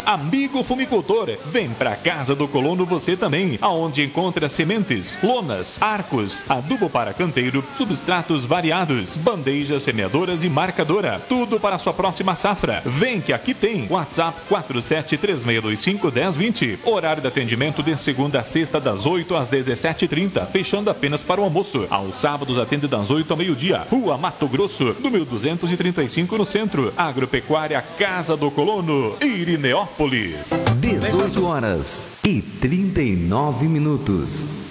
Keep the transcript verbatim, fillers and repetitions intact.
Amigo fumicultor, vem pra Casa do Colono você também, aonde encontra sementes, lonas, arcos, adubo para canteiro, substratos variados, bandejas semeadoras e marcadora. Tudo para a sua próxima safra. Vem que aqui tem. WhatsApp quatro sete três seis dois cinco um zero dois zero. Horário de atendimento de segunda a sexta das oito às dezessete e trinta, fechando apenas para o almoço. Aos sábados atende das oito ao meio-dia. Rua Mato Grosso, número duzentos e trinta e cinco no centro. Agropecuária Casa do Colono, Irineópolis. dezoito horas e trinta e nove minutos.